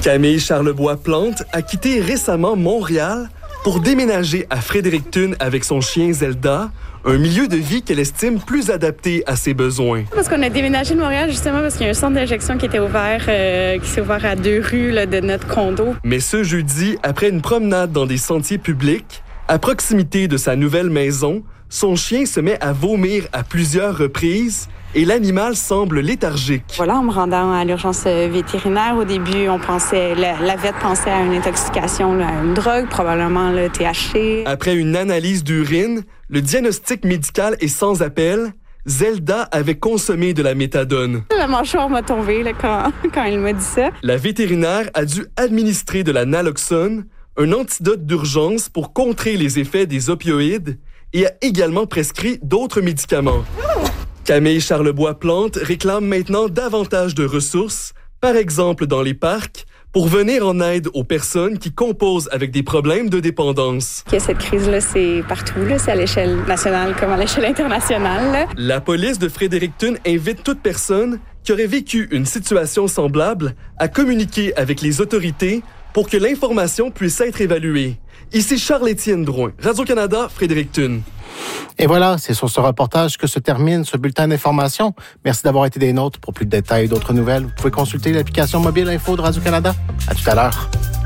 Camille Charlebois-Plante a quitté récemment Montréal pour déménager à Fredericton avec son chien Zelda, un milieu de vie qu'elle estime plus adapté à ses besoins. Parce qu'on a déménagé de Montréal justement parce qu'il y a un centre d'injection qui était ouvert, qui s'est ouvert à 2 rues de notre condo. Mais ce jeudi, après une promenade dans des sentiers publics, à proximité de sa nouvelle maison, son chien se met à vomir à plusieurs reprises et l'animal semble léthargique. Voilà, en me rendant à l'urgence vétérinaire, au début, on pensait, la vet pensait à une intoxication, à une drogue, probablement le THC. Après une analyse d'urine, le diagnostic médical est sans appel. Zelda avait consommé de la méthadone. La mâchoire m'a tombé là, quand il m'a dit ça. La vétérinaire a dû administrer de la naloxone, un antidote d'urgence pour contrer les effets des opioïdes, et a également prescrit d'autres médicaments. Camille Charlebois-Plante réclame maintenant davantage de ressources, par exemple dans les parcs, pour venir en aide aux personnes qui composent avec des problèmes de dépendance. Cette crise-là, c'est partout, là. C'est à l'échelle nationale comme à l'échelle internationale. Là. La police de Fredericton invite toute personne qui aurait vécu une situation semblable à communiquer avec les autorités pour que l'information puisse être évaluée. Ici Charles-Étienne Drouin, Radio-Canada, Fredericton. Et voilà, c'est sur ce reportage que se termine ce bulletin d'information. Merci d'avoir été des nôtres. Pour plus de détails et d'autres nouvelles, vous pouvez consulter l'application mobile Info de Radio-Canada. À tout à l'heure.